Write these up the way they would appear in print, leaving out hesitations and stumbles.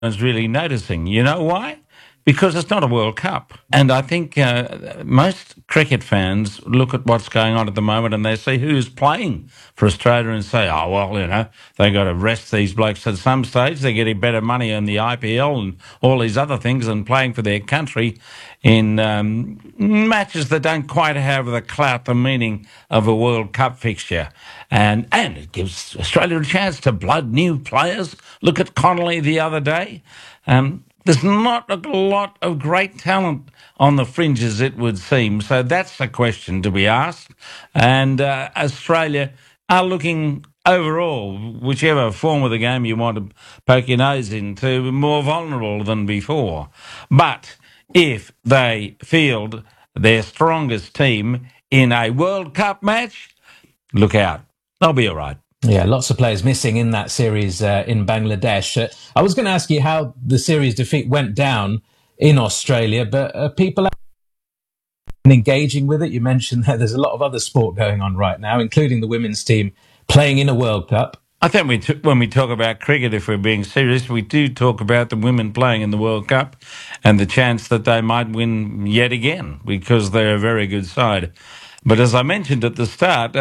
one's really noticing. You know why? Because it's not a World Cup. And I think most cricket fans look at what's going on at the moment and they see who's playing for Australia and say, oh, well, they got to rest these blokes. At some stage, they're getting better money in the IPL and all these other things and playing for their country in matches that don't quite have the clout, the meaning of a World Cup fixture. And it gives Australia a chance to blood new players. Look at Connolly the other day. There's not a lot of great talent on the fringes, it would seem. So that's the question to be asked. And Australia are looking overall, whichever form of the game you want to poke your nose into, more vulnerable than before. But if they field their strongest team in a World Cup match, look out. They'll be all right. Yeah, lots of players missing in that series in Bangladesh. I was going to ask you how the series defeat went down in Australia, but people are engaging with it. You mentioned that there's a lot of other sport going on right now, including the women's team playing in a World Cup. I think when we talk about cricket, if we're being serious, we do talk about the women playing in the World Cup and the chance that they might win yet again because they're a very good side. But as I mentioned at the start,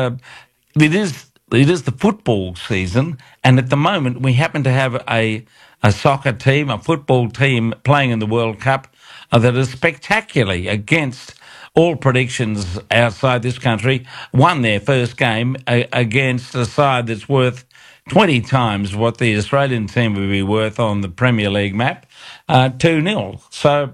it is the football season, and at the moment we happen to have a soccer team, a football team playing in the World Cup that is spectacularly against all predictions outside this country, won their first game against a side that's worth 20 times what the Australian team would be worth on the Premier League map, 2-0. So,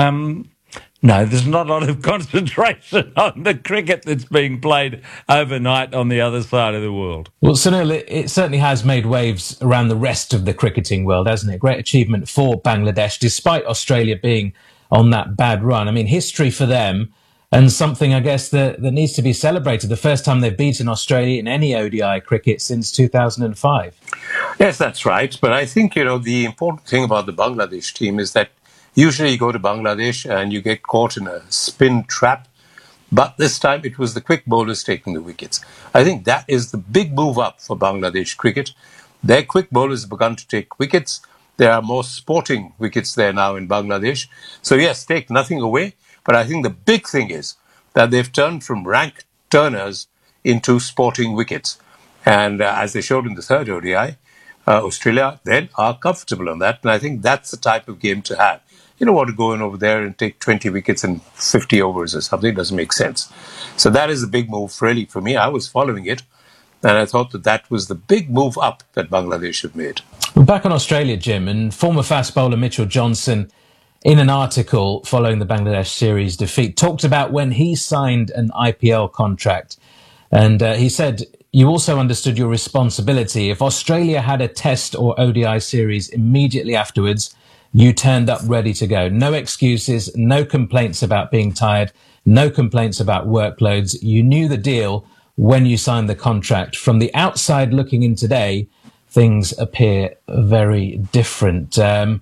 no, there's not a lot of concentration on the cricket that's being played overnight on the other side of the world. Well, Sunil, it certainly has made waves around the rest of the cricketing world, hasn't it? Great achievement for Bangladesh, despite Australia being on that bad run. I mean, history for them and something, I guess, that needs to be celebrated. The first time they've beaten Australia in any ODI cricket since 2005. Yes, that's right. But I think, the important thing about the Bangladesh team is that usually you go to Bangladesh and you get caught in a spin trap. But this time it was the quick bowlers taking the wickets. I think that is the big move up for Bangladesh cricket. Their quick bowlers have begun to take wickets. There are more sporting wickets there now in Bangladesh. So yes, take nothing away. But I think the big thing is that they've turned from rank turners into sporting wickets. And as they showed in the third ODI, Australia then are comfortable on that. And I think that's the type of game to have. You don't want to go in over there and take 20 wickets in 50 overs or something. It doesn't make sense. So that is a big move really for me. I was following it. And I thought that was the big move up that Bangladesh have made. We're back on Australia, Jim, and former fast bowler Mitchell Johnson, in an article following the Bangladesh series defeat, talked about when he signed an IPL contract. And he said, you also understood your responsibility. If Australia had a test or ODI series immediately afterwards, you turned up ready to go. No excuses, no complaints about being tired, no complaints about workloads. You knew the deal when you signed the contract. From the outside looking in today, things appear very different.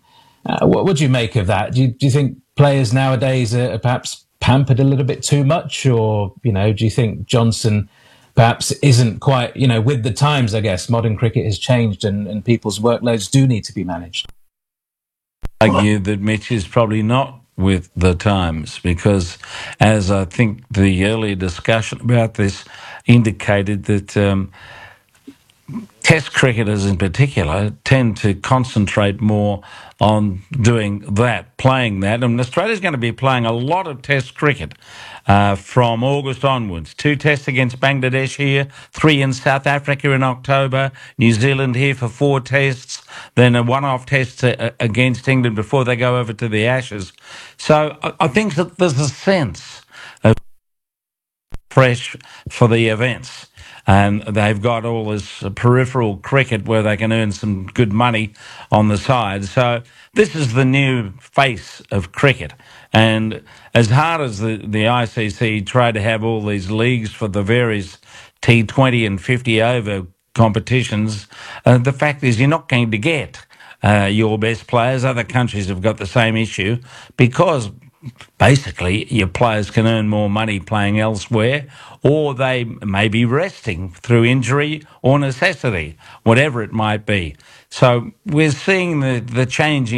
What do you make of that? Do you think players nowadays are perhaps pampered a little bit too much? Or, do you think Johnson perhaps isn't quite, with the times, I guess? Modern cricket has changed and people's workloads do need to be managed. I argue that Mitch is probably not with the times because, as I think the earlier discussion about this indicated, that Test cricketers in particular tend to concentrate more on doing that, playing that. And Australia's going to be playing a lot of Test cricket from August onwards. 2 tests against Bangladesh here, 3 in South Africa in October, New Zealand here for 4 tests, then a one-off test against England before they go over to the Ashes. So I think that there's a sense of fresh for the events. And they've got all this peripheral cricket where they can earn some good money on the side. So this is the new face of cricket. And as hard as the ICC try to have all these leagues for the various T20 and 50 over competitions, the fact is you're not going to get your best players. Other countries have got the same issue because basically your players can earn more money playing elsewhere, or they may be resting through injury or necessity, whatever it might be. So we're seeing the changing